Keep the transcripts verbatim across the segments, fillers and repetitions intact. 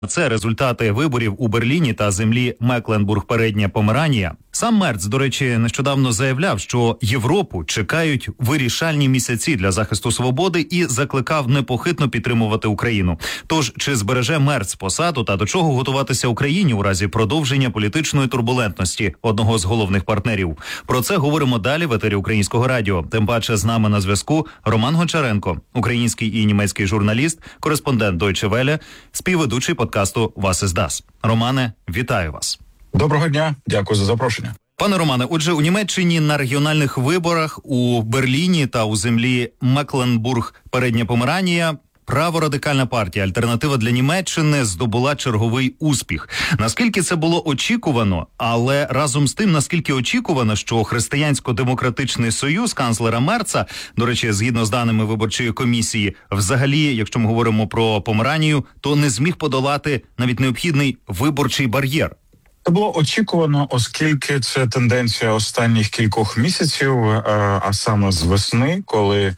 Це результати виборів у Берліні та землі Мекленбург-Передня Померанія. Сам Мерц, до речі, нещодавно заявляв, що Європу чекають вирішальні місяці для захисту свободи і закликав непохитно підтримувати Україну. Тож, чи збереже Мерц посаду та до чого готуватися Україні у разі продовження політичної турбулентності одного з головних партнерів? Про це говоримо далі в етері Українського радіо. Тим паче з нами на зв'язку Роман Гончаренко, український і німецький журналіст, кореспондент Deutsche Welle, співведучий подкасту «Was ist das?». Романе, вітаю вас. Доброго дня, дякую за запрошення. Пане Романе, отже, у Німеччині на регіональних виборах у Берліні та у землі Мекленбург-Передня Померанія праворадикальна партія «Альтернатива для Німеччини» здобула черговий успіх. Наскільки це було очікувано, але разом з тим, наскільки очікувано, що Християнсько-демократичний союз канцлера Мерца, до речі, згідно з даними виборчої комісії, взагалі, якщо ми говоримо про Померанію, то не зміг подолати навіть необхідний виборчий бар'єр. Це було очікувано, оскільки це тенденція останніх кількох місяців, а саме з весни, коли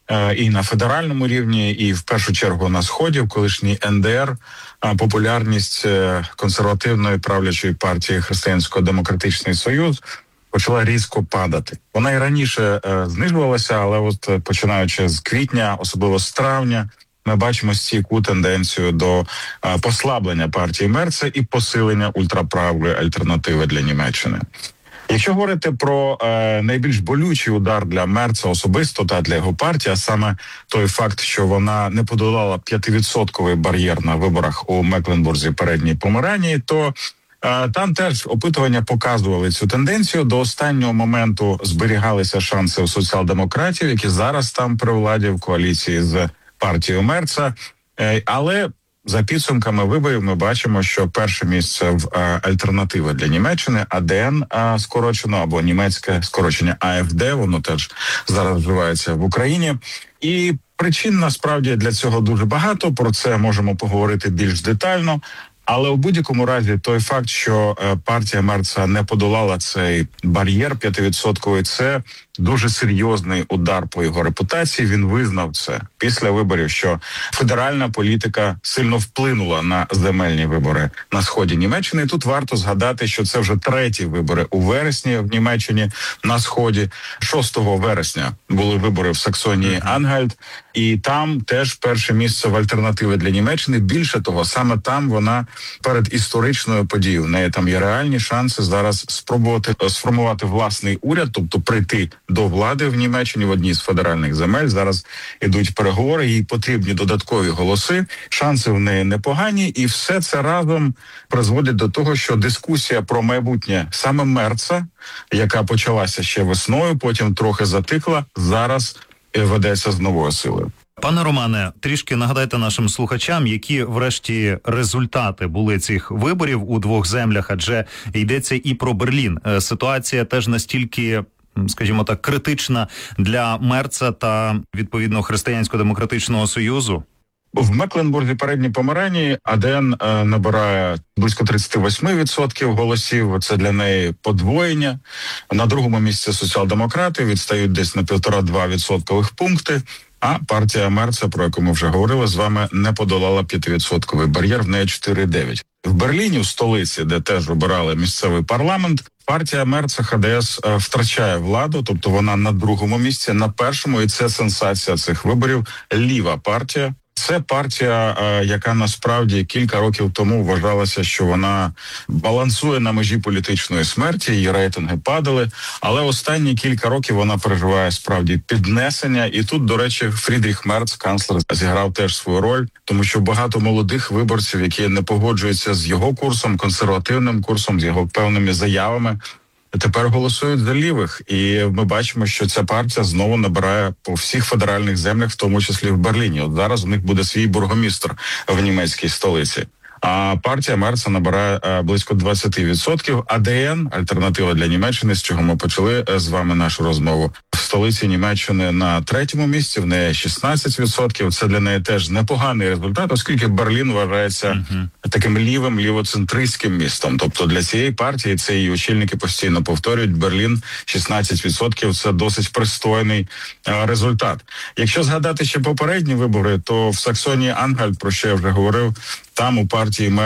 і на федеральному рівні, і в першу чергу на Сході, в колишній ен де ер, популярність консервативної правлячої партії Християнсько-демократичний союз почала різко падати. Вона і раніше знижувалася, але от починаючи з квітня, особливо з травня, ми бачимо стійку тенденцію до а, послаблення партії Мерца і посилення ультраправої альтернативи для Німеччини. Якщо говорити про е, найбільш болючий удар для Мерца особисто та для його партії, а саме той факт, що вона не подолала п'ятивідсотковий бар'єр на виборах у Мекленбурзі Передній Померанії, то е, там теж опитування показували цю тенденцію. До останнього моменту зберігалися шанси у соціал-демократів, які зараз там при владі в коаліції з партію Мерца, але за підсумками виборів ми бачимо, що перше місце в альтернативи для Німеччини, а де ен скорочено, або німецьке скорочення а еф де, воно теж зараз вживається в Україні. І причин насправді для цього дуже багато, про це можемо поговорити більш детально. Але у будь-якому разі той факт, що партія Мерца не подолала цей бар'єр п'ятивідсотковий, це дуже серйозний удар по його репутації. Він визнав це після виборів, що федеральна політика сильно вплинула на земельні вибори на сході Німеччини. І тут варто згадати, що це вже треті вибори у вересні в Німеччині на сході. шостого вересня були вибори в Саксонії-Ангальт, і там теж перше місце в альтернативи для Німеччини. Більше того, саме там вона перед історичною подією. В неї там є реальні шанси зараз спробувати сформувати власний уряд, тобто прийти до влади в Німеччині в одній з федеральних земель. Зараз ідуть переговори, їй потрібні додаткові голоси, шанси в неї непогані, і все це разом призводить до того, що дискусія про майбутнє саме Мерца, яка почалася ще весною, потім трохи затихла, зараз ведеться з новою силою. Пане Романе, трішки нагадайте нашим слухачам, які врешті результати були цих виборів у двох землях, адже йдеться і про Берлін. Ситуація теж настільки, скажімо так, критична для Мерца та, відповідно, Християнсько-демократичного союзу. В Мекленбурзі Передній Померанії а де ен набирає близько тридцять вісім відсотків голосів, це для неї подвоєння. На другому місці соціал-демократи відстають десь на півтора-два відсоткових пункти, а партія Мерца, про яку ми вже говорили з вами, не подолала п'ятивідсотковий бар'єр, в неї чотири дев'ять. В Берліні, в столиці, де теж обирали місцевий парламент, партія Мерца ха де ес втрачає владу, тобто вона на другому місці, на першому, і це сенсація цих виборів, ліва партія. Це партія, яка насправді кілька років тому вважалася, що вона балансує на межі політичної смерті, її рейтинги падали, але останні кілька років вона переживає справді піднесення. І тут, до речі, Фрідріх Мерц, канцлер, зіграв теж свою роль, тому що багато молодих виборців, які не погоджуються з його курсом, консервативним курсом, з його певними заявами, тепер голосують за лівих, і ми бачимо, що ця партія знову набирає по всіх федеральних землях, в тому числі в Берліні. От зараз у них буде свій бургомістр в німецькій столиці. А партія Мерца набирає а, близько двадцять відсотків. а де ен, альтернатива для Німеччини, з чого ми почали з вами нашу розмову, в столиці Німеччини на третьому місці, в неї шістнадцять відсотків. Це для неї теж непоганий результат, оскільки Берлін вважається uh-huh. таким лівим, лівоцентристським містом. Тобто для цієї партії, це її очільники постійно повторюють, Берлін шістнадцять відсотків – це досить пристойний а, результат. Якщо згадати ще попередні вибори, то в Саксонії-Ангальт, про що я вже говорив, там у партії